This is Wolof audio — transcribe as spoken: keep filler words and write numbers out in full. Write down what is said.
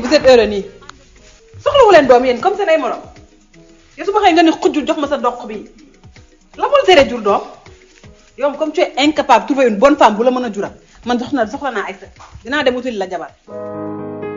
vous êtes heureux nii soxlawu leen doom yéen comme seen ay morom yow su ma xëy nga ni xujjul jox ma sa doq bi la moo la tere jur doom yow comme tu es incapable de trouver une bonne femme bu la mën a jural man jox na soxla naa ay sa dinaa dem utali la jabar